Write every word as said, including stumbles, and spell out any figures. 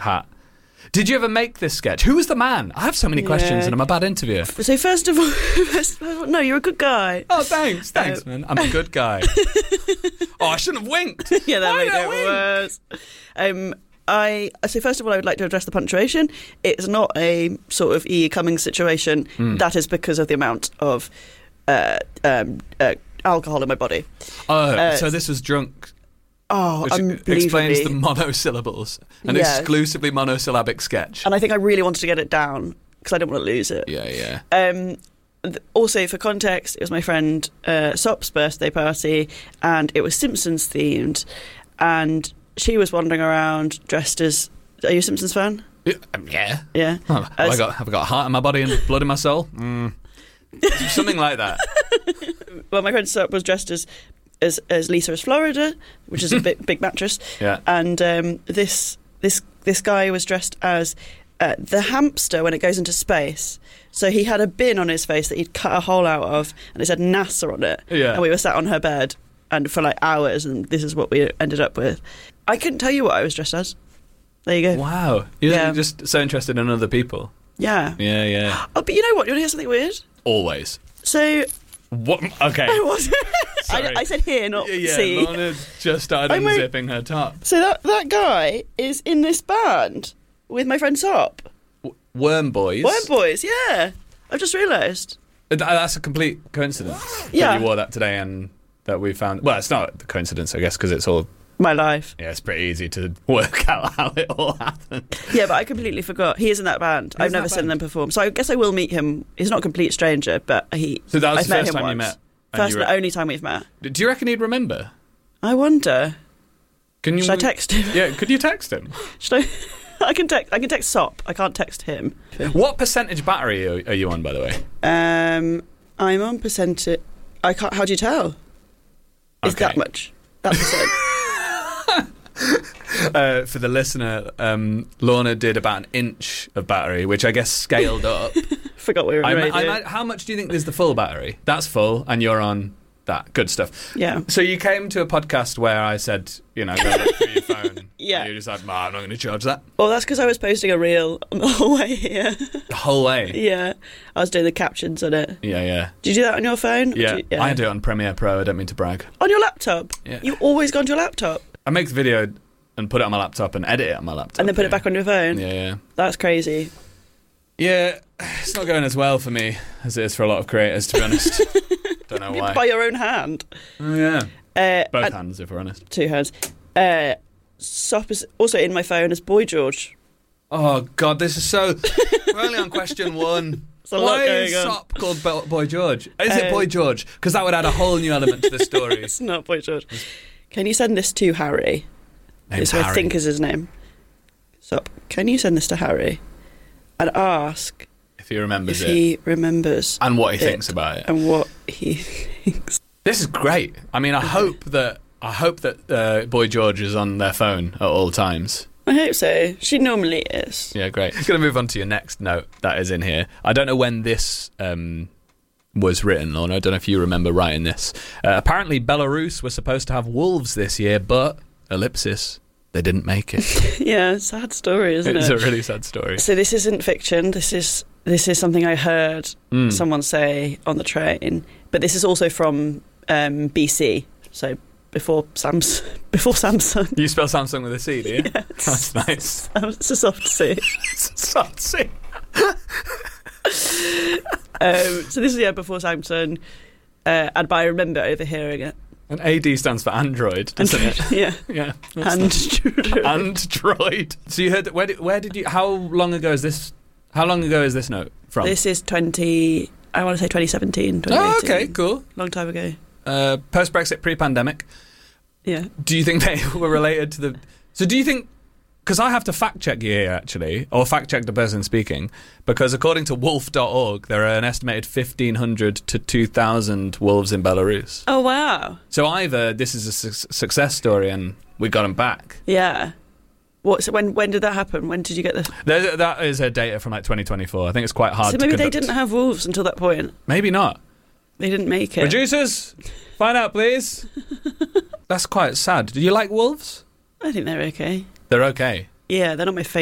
hat. Did you ever make this sketch? Who was the man? I have so many questions Yeah. and I'm a bad interviewer. So first of all, first of all, no, you're a good guy. Oh, thanks. Thanks, Um, man. I'm a good guy. Oh, I shouldn't have winked. Yeah, that Why made did I it wink? worse. Um, I so first of all, I would like to address the punctuation. It's not a sort of E. Cummings situation. Mm. That is because of the amount of uh, um, uh, alcohol in my body. Oh, Uh, so this was drunk. Oh, Which unbelievably. explains the monosyllables. An Yeah. exclusively monosyllabic sketch. And I think I really wanted to get it down because I didn't want to lose it. Yeah, yeah. Um, th- also, for context, it was my friend uh, Sop's birthday party, and it was Simpsons themed. And she was wandering around dressed as. Are you a Simpsons fan? Yeah. um, yeah. Yeah. Oh, have, I got, have I got a heart in my body and blood in my soul? Mm. Something like that. Well, my friend Sop was dressed as. As, as Lisa as Florida, which is a big big mattress, Yeah. and um, this this this guy was dressed as uh, the hamster when it goes into space. So he had a bin on his face that he'd cut a hole out of, and it said NASA on it. Yeah. And we were sat on her bed, and for like hours, and this is what we ended up with. I couldn't tell you what I was dressed as. There you go. Wow. You're Yeah. just so interested in other people. Yeah. Yeah, yeah. Oh, but you know what? You want to hear something weird? Always. So What? Okay. I was. Sorry. I, I said here, not Yeah, see. Lorna just started I'm a- unzipping her top. So that that guy is in this band with my friend Sop. W- Worm Boys. Worm Boys, yeah. I've just realised. Uh, th- That's a complete coincidence. Yeah. That you wore that today and that we found. Well, it's not a coincidence, I guess, because it's all. My life. Yeah, it's pretty easy to work out how it all happened. Yeah, but I completely forgot. He is in that band. He's I've in never that seen band? them perform. So I guess I will meet him. He's not a complete stranger, but he. So that was I've the met first him time you once. met. and First you and were- only time we've met. Do you reckon he'd remember? I wonder. Can you? Should I text him? Yeah, could you text him? Should I? I can text. I can text Sop. I can't text him. What percentage battery are, are you on, by the way? Um, I'm on percentage. I can't. How do you tell? Is Okay. that much? That percent. Uh, for the listener, um, Lorna did about an inch of battery, which I guess scaled up. Forgot we were I, on ma- I radio. ma- how much do you think is the full battery? That's full, and you're on that. Good stuff. Yeah. So you came to a podcast where I said, you know, go look through your phone. Yeah. And you just like, nah, I'm not going to charge that. Well, that's because I was posting a reel on the whole way here. The whole way. Yeah. I was doing the captions on it. Yeah, yeah. Did you do that on your phone? Or Yeah, do you- I do it on Premiere Pro. I don't mean to brag. On your laptop? Yeah. You always go onto your laptop I make the video and put it on my laptop and edit it on my laptop. and then put yeah. it back on your phone? Yeah, yeah. That's crazy. Yeah, it's not going as well for me as it is for a lot of creators, to be honest. Don't know why. By your own hand. Oh, yeah. Uh, Both and- hands, if we're honest. Two hands. Uh, Sop is also in my phone as Boy George. Oh, God, this is so... We're only on question one. There's a lot Why going is on. Sop called Bo- Boy George? Is it Uh, Boy George? Because that would add a whole new element to the story. It's not Boy George. Can you send this to Harry? Name's This I Harry. think is his name. Sop, can you send this to Harry and ask If he remembers if it. he remembers And what he it thinks about it. and what he thinks? This is great. I mean, I hope that... I hope that uh, Boy George is on their phone at all times. I hope so. She normally is. Yeah, great. Going to move on to your next note that is in here. I don't know when this um, was written, Lorna. I don't know if you remember writing this. Uh, apparently, Belarus was supposed to have wolves this year, but, ellipsis, they didn't make it. Yeah, sad story, isn't It's it? a really sad story. So this isn't fiction. This is this is something I heard Mm. someone say on the train. But this is also from um, B C. So before Sam's before Samsung. You spell Samsung with a C, do you? Yeah, That's nice. it's a soft C. Soft C. Um, so this is yeah before Samsung. Uh, and but I remember overhearing it. And A D stands for Android, doesn't it? Yeah. Yeah. that's And Android. So you heard where did, where did you how long ago is this how long ago is this note from? this is twenty. I want to say twenty seventeen. Oh, okay, cool. Long time ago. Uh, post Brexit, pre pandemic. Yeah. Do you think they were related to the? So do you think? Because I have to fact check you here actually, or fact check the person speaking, because according to wolf dot org, there are an estimated fifteen hundred to two thousand wolves in Belarus. Oh wow. So either this is a su- success story and we got them back. Yeah. What? So when when did that happen? When did you get this? There, that is a data from like twenty twenty-four. I think it's quite hard So to maybe they conduct. didn't have wolves until that point. Maybe not. They didn't make it. Producers, find out please. That's quite sad. Do you like wolves? I think they're okay. They're okay. Yeah, they're not my favourite.